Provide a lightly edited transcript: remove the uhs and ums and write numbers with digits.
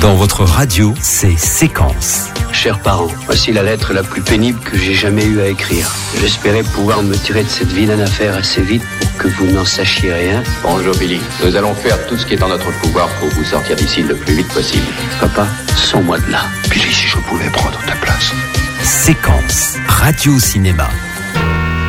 Dans votre radio, c'est Séquence. Chers parents, voici la lettre la plus pénible que j'ai jamais eu à écrire. J'espérais pouvoir me tirer de cette vilaine affaire assez vite pour que vous n'en sachiez rien. Bonjour Billy, nous allons faire tout ce qui est en notre pouvoir pour vous sortir d'ici le plus vite possible. Papa, sors-moi de là. Billy, si je pouvais prendre ta place. Séquence, radio-cinéma.